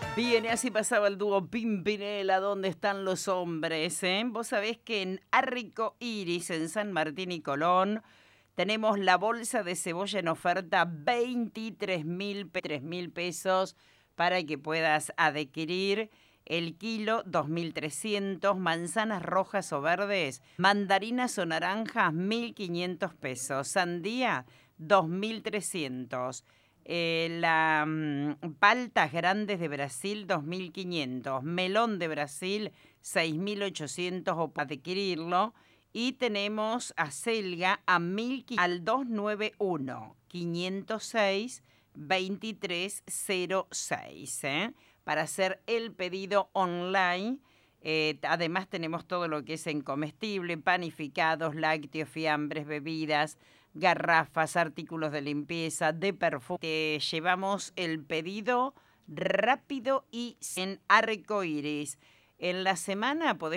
Bien, y así pasaba el dúo Pimpinela, ¿dónde están los hombres? Vos sabés que en Arco Iris, en San Martín y Colón, tenemos la bolsa de cebolla en oferta, 23.000 pesos para que puedas adquirir el kilo, 2.300, manzanas rojas o verdes, mandarinas o naranjas, 1.500 pesos, sandía, 2.300. Paltas grandes de Brasil, 2.500. Melón de Brasil, 6.800 o para adquirirlo. Y tenemos acelga a 1.500 al 291 506 2306 para hacer el pedido online. Además tenemos todo lo que es en comestible, panificados, lácteos, fiambres, bebidas, garrafas, artículos de limpieza, de perfume. Te llevamos el pedido rápido y en Arco Iris. En la semana podés